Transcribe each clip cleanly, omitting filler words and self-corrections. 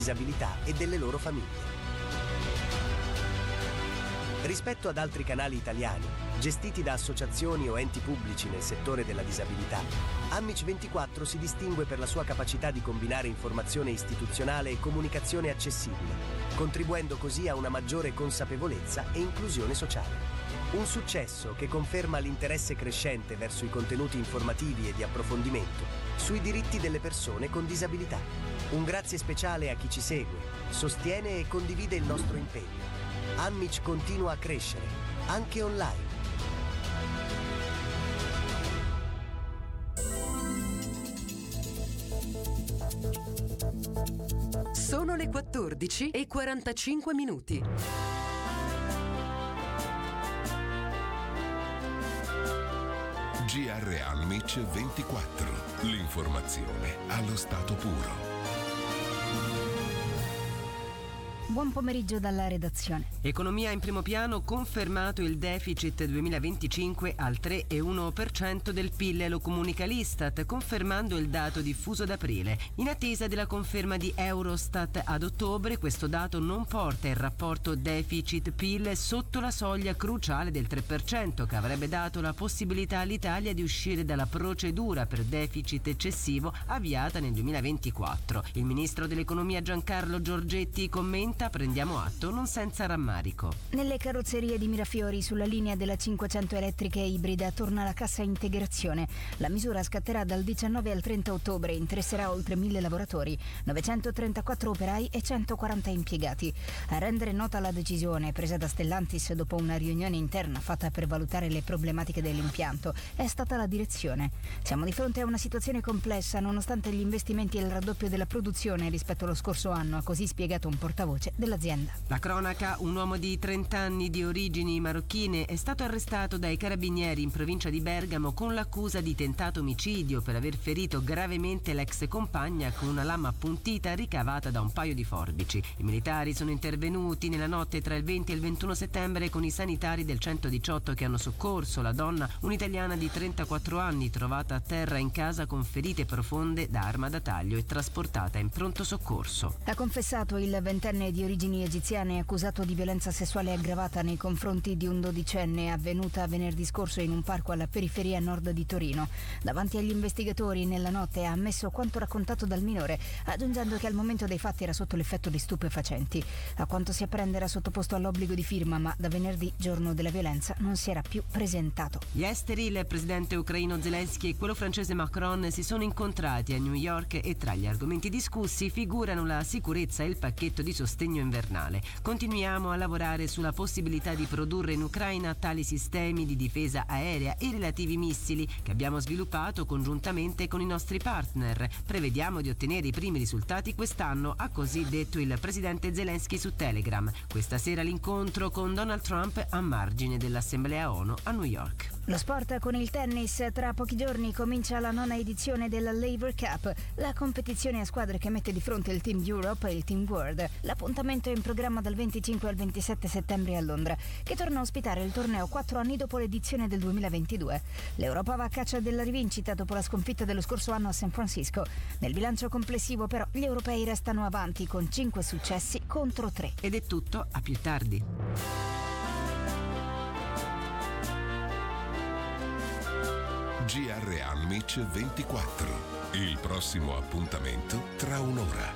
disabilità e delle loro famiglie. Rispetto ad altri canali italiani, gestiti da associazioni o enti pubblici nel settore della disabilità, Amic24 si distingue per la sua capacità di combinare informazione istituzionale e comunicazione accessibile, contribuendo così a una maggiore consapevolezza e inclusione sociale. Un successo che conferma l'interesse crescente verso i contenuti informativi e di approfondimento sui diritti delle persone con disabilità. Un grazie speciale a chi ci segue, sostiene e condivide il nostro impegno. Amic continua a crescere, anche online. Sono le 14:45. GR Amic 24. L'informazione allo stato puro. Buon pomeriggio dalla redazione. Economia in primo piano, confermato il deficit 2025 al 3,1% del PIL, lo comunica l'Istat, confermando il dato diffuso ad aprile. In attesa della conferma di Eurostat ad ottobre, questo dato non porta il rapporto deficit-PIL sotto la soglia cruciale del 3%, che avrebbe dato la possibilità all'Italia di uscire dalla procedura per deficit eccessivo avviata nel 2024. Il ministro dell'Economia Giancarlo Giorgetti commenta: prendiamo atto, non senza rammarico. Nelle carrozzerie di Mirafiori sulla linea della 500 elettrica e ibrida torna la cassa integrazione. La misura scatterà dal 19 al 30 ottobre e interesserà oltre 1.000 lavoratori, 934 operai e 140 impiegati. A rendere nota la decisione presa da Stellantis dopo una riunione interna fatta per valutare le problematiche dell'impianto è stata la direzione. Siamo di fronte a una situazione complessa nonostante gli investimenti e il raddoppio della produzione rispetto allo scorso anno, ha così spiegato un portavoce dell'azienda. La cronaca: un uomo di 30 anni di origini marocchine è stato arrestato dai carabinieri in provincia di Bergamo con l'accusa di tentato omicidio per aver ferito gravemente l'ex compagna con una lama appuntita ricavata da un paio di forbici. I militari sono intervenuti nella notte tra il 20 e il 21 settembre con i sanitari del 118 che hanno soccorso la donna, un'italiana di 34 anni trovata a terra in casa con ferite profonde da arma da taglio e trasportata in pronto soccorso. Ha confessato il ventenne di origini egiziane accusato di violenza sessuale aggravata nei confronti di un dodicenne avvenuta venerdì scorso in un parco alla periferia nord di Torino. Davanti agli investigatori nella notte ha ammesso quanto raccontato dal minore, aggiungendo che al momento dei fatti era sotto l'effetto di stupefacenti. A quanto si apprende era sottoposto all'obbligo di firma, ma da venerdì, giorno della violenza, non si era più presentato. Gli esteri, il presidente ucraino Zelensky e quello francese Macron si sono incontrati a New York e tra gli argomenti discussi figurano la sicurezza e il pacchetto di sostegno invernale. Continuiamo a lavorare sulla possibilità di produrre in Ucraina tali sistemi di difesa aerea e relativi missili che abbiamo sviluppato congiuntamente con i nostri partner. Prevediamo di ottenere i primi risultati quest'anno, ha così detto il presidente Zelensky su Telegram. Questa sera l'incontro con Donald Trump a margine dell'Assemblea ONU a New York. Lo sport con il tennis. Tra pochi giorni comincia la 9ª edizione della Laver Cup, la competizione a squadre che mette di fronte il Team Europe e il Team World. L'appuntamento è in programma dal 25 al 27 settembre a Londra, che torna a ospitare il torneo 4 anni dopo l'edizione del 2022. L'Europa va a caccia della rivincita dopo la sconfitta dello scorso anno a San Francisco. Nel bilancio complessivo però gli europei restano avanti con 5 successi contro 3. Ed è tutto, a più tardi. GR Amic 24. Il prossimo appuntamento tra un'ora.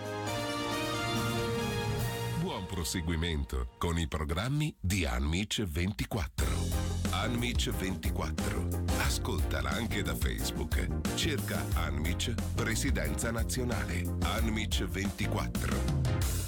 Buon proseguimento con i programmi di Amic 24. Amic 24. Ascoltala anche da Facebook. Cerca Amic Presidenza Nazionale. Amic 24.